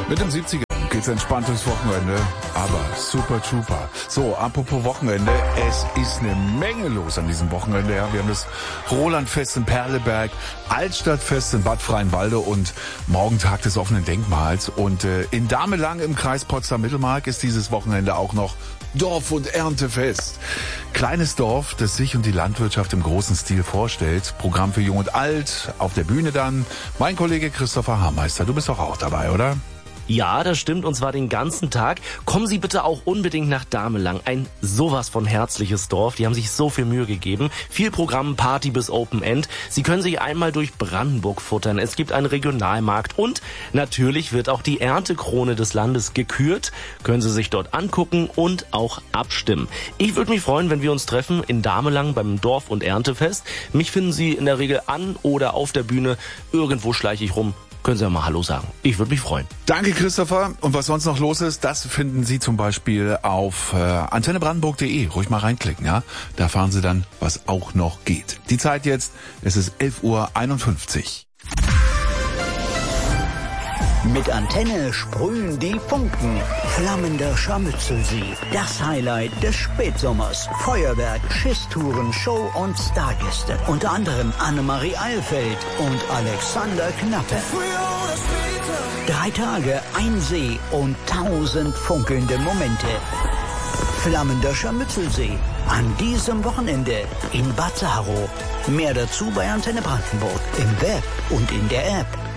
Mit dem 70er geht's entspannt durchs Wochenende, aber super Trooper. So, apropos Wochenende, es ist eine Menge los an diesem Wochenende. Ja. Wir haben das Rolandfest in Perleberg, Altstadtfest in Bad Freienwalde und morgen Tag des offenen Denkmals. Und in Damelang im Kreis Potsdam-Mittelmark ist dieses Wochenende auch noch Dorf- und Erntefest. Kleines Dorf, das sich und die Landwirtschaft im großen Stil vorstellt. Programm für Jung und Alt, auf der Bühne dann mein Kollege Christopher Hameister. Du bist doch auch dabei, oder? Ja, das stimmt, und zwar den ganzen Tag. Kommen Sie bitte auch unbedingt nach Damelang. Ein sowas von herzliches Dorf. Die haben sich so viel Mühe gegeben. Viel Programm, Party bis Open End. Sie können sich einmal durch Brandenburg futtern. Es gibt einen Regionalmarkt und natürlich wird auch die Erntekrone des Landes gekürt. Können Sie sich dort angucken und auch abstimmen. Ich würde mich freuen, wenn wir uns treffen in Damelang beim Dorf- und Erntefest. Mich finden Sie in der Regel an oder auf der Bühne. Irgendwo schleiche ich rum. Können Sie ja mal Hallo sagen. Ich würde mich freuen. Danke, Christopher. Und was sonst noch los ist, das finden Sie zum Beispiel auf antennebrandenburg.de. Ruhig mal reinklicken, ja? Da fahren Sie dann, was auch noch geht. Die Zeit jetzt, es ist 11:51 Uhr. Mit Antenne sprühen die Funken. Flammender Scharmützelsee. Das Highlight des Spätsommers. Feuerwerk, Schisstouren, Show und Stargäste. Unter anderem Annemarie Eilfeld und Alexander Knappe. 3 Tage, ein See und 1000 funkelnde Momente. Flammender Scharmützelsee. An diesem Wochenende in Bad Saarow. Mehr dazu bei Antenne Brandenburg. Im Web und in der App.